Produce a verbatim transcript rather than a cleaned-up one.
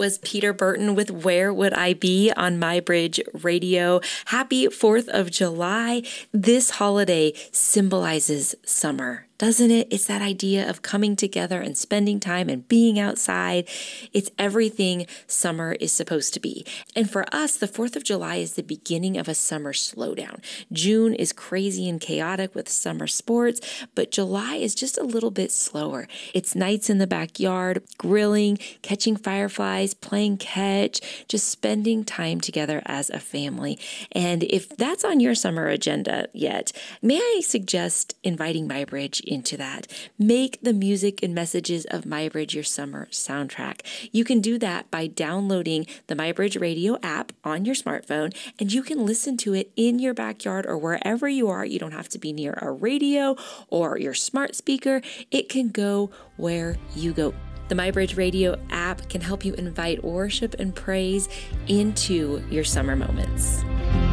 was Peter Burton with Where Would I Be on MyBridge Radio. Happy fourth of July. This holiday symbolizes summer, doesn't it? It's that idea of coming together and spending time and being outside. It's everything summer is supposed to be. And for us, the fourth of July is the beginning of a summer slowdown. June is crazy and chaotic with summer sports, but July is just a little bit slower. It's nights in the backyard, grilling, catching fireflies, playing catch, just spending time together as a family. And if that's on your summer agenda yet, may I suggest inviting MyBridge into that? Make the music and messages of MyBridge your summer soundtrack. You can do that by downloading the MyBridge Radio app on your smartphone, and you can listen to it in your backyard or wherever you are. You don't have to be near a radio or your smart speaker. It can go where you go. The MyBridge Radio app can help you invite worship and praise into your summer moments.